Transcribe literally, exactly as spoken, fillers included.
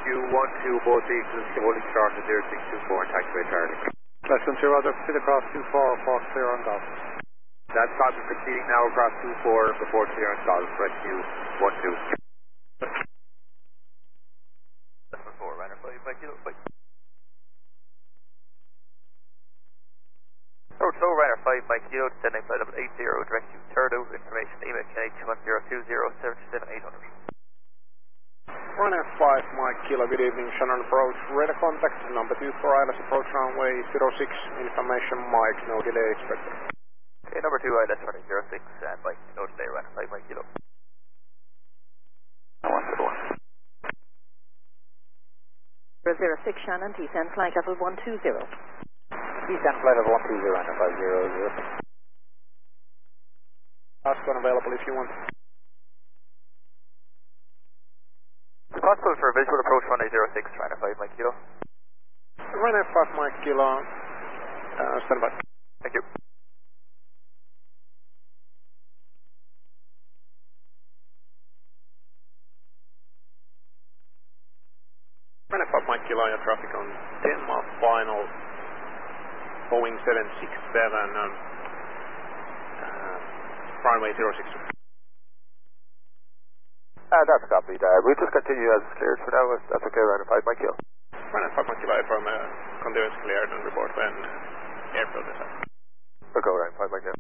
rescue one two, both vehicles holding short of zero six two four and taxiway Charlie. Less than two, Roger, proceed across two four, four clear on golf. That's Cosmo proceeding now across two four before clear on golf, rescue one two. That's one four, runner five, five kilo, five. Road slow, runner five, Mike Kilo, descending by level eight zero, direct you third out, information, email K H one zero two zero seven seven eight hundred. Runner five, Mike Kilo, good evening, Shannon approach, radar contact, number two four, Islas approach runway zero six, information Mike, no delay expected. Okay, number two, Islas running zero six, and Mike, no delay, runner five, Mike Kilo. I want to go on. zero six, Shannon, descend flight level one two zero. Descend flight level one two zero, runner five zero zero. Last one available if you want. Is it possible for a visual approach runway zero six, runner five, Mike Kilo? Runner five, Mike Kilo, uh, stand by. Thank you. Runner five, Mike Kilo, your traffic on ten mile final, Boeing seven six seven, um, uh, runway zero six two. Uh, that's copied. Uh, we'll just continue as cleared for now. That's okay, runner five, Mike Kilo. Runner five, Mike Kilo, from uh, conduits cleared and report when uh, airfield is up. We'll go, runner five, Mike Kilo.